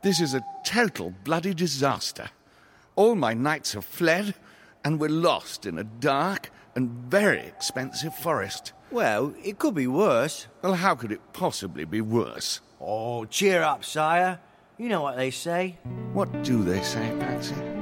This is a total bloody disaster. All my knights have fled, and we're lost in a dark and very expensive forest. Well, it could be worse. Well, how could it possibly be worse? Oh, cheer up, sire. You know what they say. What do they say, Patsy?